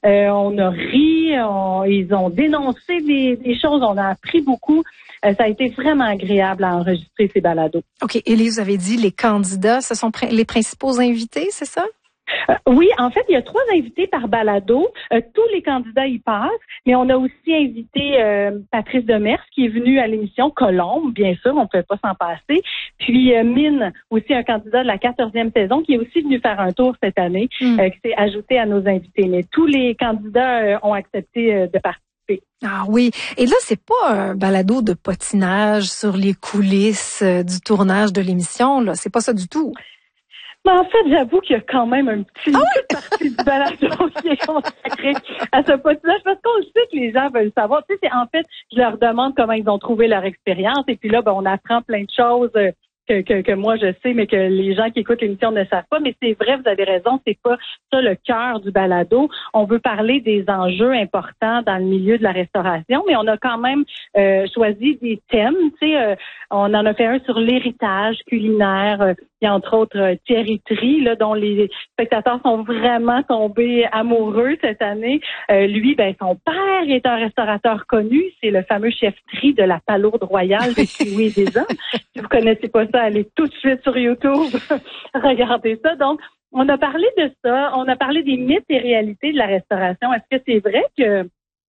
On a ri, ils ont dénoncé des choses, on a appris beaucoup. Ça a été vraiment agréable à enregistrer ces balados. OK. Élise, vous avez dit les candidats, ce sont les principaux invités, c'est ça? Oui, en fait, il y a 3 invités par balado. Tous les candidats y passent, mais on a aussi invité Patrice Demers qui est venu à l'émission, Colombe, bien sûr, on ne pouvait pas s'en passer. Puis Mine, aussi un candidat de la 14e saison, qui est aussi venu faire un tour cette année, qui s'est ajouté à nos invités. Mais tous les candidats ont accepté de participer. Ah oui. Et là, c'est pas un balado de potinage sur les coulisses du tournage de l'émission, là. C'est pas ça du tout. Mais en fait, j'avoue qu'il y a quand même une petite partie du balado qui est consacrée à ce potinage parce qu'on le sait que les gens veulent savoir. Tu sais, en fait, je leur demande comment ils ont trouvé leur expérience et puis là, on apprend plein de choses que moi je sais, mais que les gens qui écoutent l'émission ne savent pas. Mais c'est vrai, vous avez raison, c'est pas ça le cœur du balado. On veut parler des enjeux importants dans le milieu de la restauration, mais on a quand même choisi des thèmes. Tu sais, on en a fait un sur l'héritage culinaire. Il y a entre autres Thierry Tri, là, dont les spectateurs sont vraiment tombés amoureux cette année. Lui, son père est un restaurateur connu. C'est le fameux chef Tri de la Palourde Royale de Kiwi et des Hommes. Si vous connaissez pas ça, allez tout de suite sur YouTube. Regardez ça. Donc, on a parlé de ça. On a parlé des mythes et réalités de la restauration. Est-ce que c'est vrai que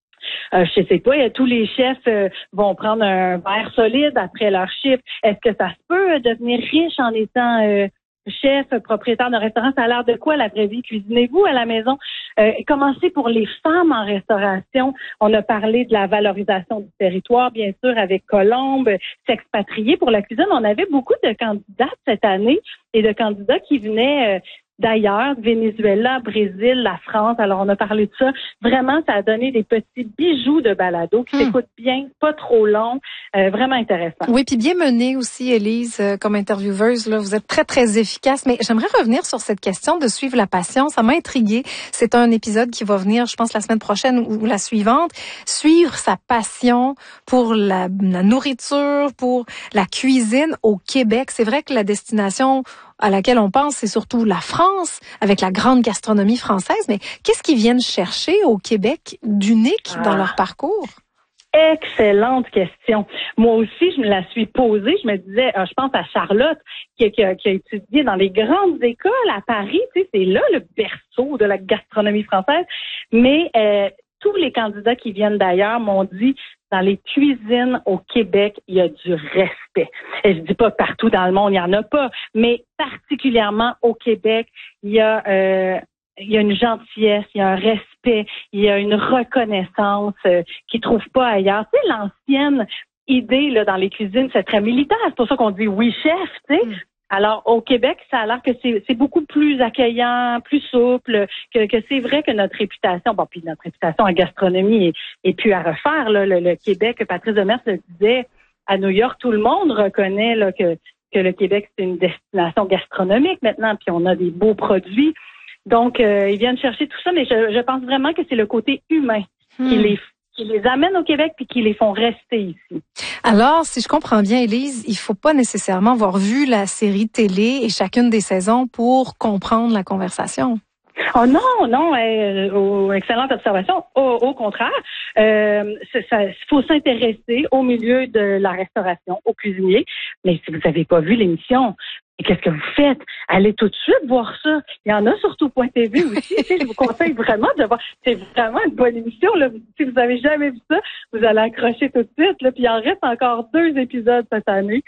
je sais pas, tous les chefs vont prendre un verre solide après leur chiffre. Est-ce que ça se peut devenir riche en étant chef, propriétaire d'un restaurant? Ça a l'air de quoi la vraie vie? Cuisinez-vous à la maison? Commencez pour les femmes en restauration. On a parlé de la valorisation du territoire, bien sûr, avec Colombe, s'expatrier pour la cuisine. On avait beaucoup de candidats cette année et de candidats qui venaient d'ailleurs, Venezuela, Brésil, la France. Alors, on a parlé de ça. Vraiment, ça a donné des petits bijoux de balado qui s'écoutent bien, pas trop long, vraiment intéressant. Oui, puis bien mené aussi, Élise, comme intervieweuse. Là, vous êtes très, très efficace. Mais j'aimerais revenir sur cette question de suivre la passion. Ça m'a intriguée. C'est un épisode qui va venir, je pense, la semaine prochaine ou la suivante. Suivre sa passion pour la nourriture, pour la cuisine au Québec. C'est vrai que la destination à laquelle on pense, c'est surtout la France, avec la grande gastronomie française. Mais qu'est-ce qu'ils viennent chercher au Québec d'unique dans leur parcours? Excellente question. Moi aussi, je me la suis posée. Je me disais, je pense à Charlotte, qui a étudié dans les grandes écoles à Paris. Tu sais, c'est là le berceau de la gastronomie française. Mais tous les candidats qui viennent d'ailleurs m'ont dit, dans les cuisines au Québec, il y a du respect. Et je dis pas partout dans le monde, il y en a pas, mais particulièrement au Québec, il y a une gentillesse, il y a un respect, il y a une reconnaissance qu'ils trouvent pas ailleurs. Tu sais, l'ancienne idée là dans les cuisines, c'est très militaire. C'est pour ça qu'on dit oui chef, tu sais. Alors, au Québec, ça a l'air que c'est beaucoup plus accueillant, plus souple, que c'est vrai que notre réputation, puis notre réputation en gastronomie est plus à refaire, là. Le Québec, Patrice Demers le disait, à New York, tout le monde reconnaît, là, que le Québec, c'est une destination gastronomique maintenant, puis on a des beaux produits. Donc, ils viennent chercher tout ça, mais je pense vraiment que c'est le côté humain qui les amène au Québec puis qui les font rester ici. Alors, si je comprends bien, Élise, il faut pas nécessairement avoir vu la série télé et chacune des saisons pour comprendre la conversation. Oh non, excellente observation. Au contraire, faut s'intéresser au milieu de la restauration, aux cuisiniers. Mais si vous n'avez pas vu l'émission, qu'est-ce que vous faites? Allez tout de suite voir ça. Il y en a sur tout.tv aussi. Je vous conseille vraiment de voir. C'est vraiment une bonne émission. Là. Si vous avez jamais vu ça, vous allez accrocher tout de suite. Là. Puis il en reste encore 2 épisodes cette année.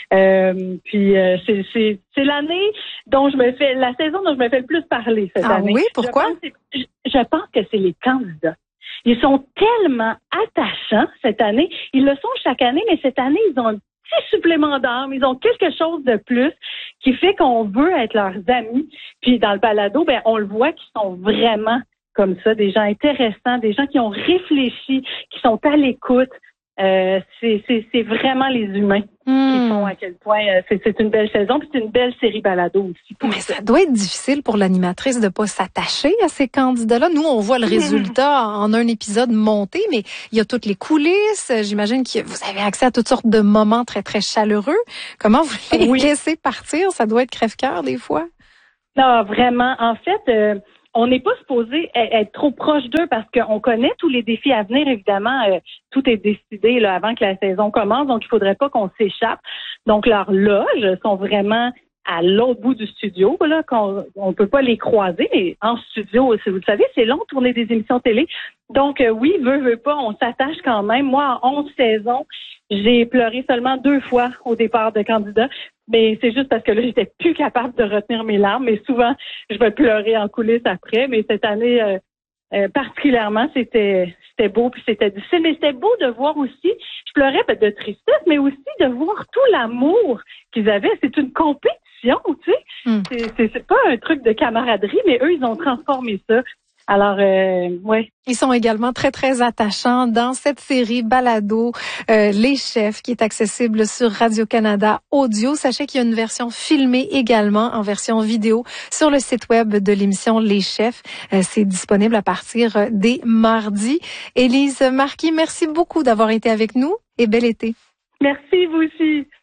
C'est l'année dont la saison dont je me fais le plus parler cette année. Ah oui, pourquoi? Je pense que c'est les candidats. Ils sont tellement attachants cette année. Ils le sont chaque année, mais cette année, ils ont un petit supplément d'âme. Ils ont quelque chose de plus qui fait qu'on veut être leurs amis. Puis dans le balado, on le voit qu'ils sont vraiment comme ça, des gens intéressants, des gens qui ont réfléchi, qui sont à l'écoute. C'est vraiment les humains qui font à quel point c'est une belle saison, puis c'est une belle série balado aussi. Mais ça doit être difficile pour l'animatrice de pas s'attacher à ces candidats-là. Nous, on voit le résultat en un épisode monté, mais il y a toutes les coulisses. J'imagine que vous avez accès à toutes sortes de moments très, très chaleureux. Comment vous les laissez partir? Ça doit être crève-cœur des fois. Non, vraiment. En fait, on n'est pas supposé être trop proche d'eux parce qu'on connaît tous les défis à venir. Évidemment, tout est décidé là, avant que la saison commence, donc il faudrait pas qu'on s'échappe. Donc, leurs loges sont vraiment à l'autre bout du studio, là, on peut pas les croiser, mais en studio, si vous le savez, c'est long de tourner des émissions télé. Donc, oui, veut pas, on s'attache quand même. Moi, en 11 saisons, j'ai pleuré seulement 2 fois au départ de candidat. Mais c'est juste parce que là, j'étais plus capable de retenir mes larmes. Mais souvent, je vais pleurer en coulisses après. Mais cette année, particulièrement, c'était beau puis c'était difficile. Mais c'était beau de voir aussi, je pleurais de tristesse, mais aussi de voir tout l'amour qu'ils avaient. C'est une compétition, tu sais. C'est pas un truc de camaraderie, mais eux, ils ont transformé ça. Alors, ouais. Ils sont également très, très attachants dans cette série balado, Les Chefs, qui est accessible sur Radio-Canada Audio. Sachez qu'il y a une version filmée également, en version vidéo, sur le site web de l'émission Les Chefs. C'est disponible à partir des mardis. Élise Marquis, merci beaucoup d'avoir été avec nous et bel été. Merci, vous aussi.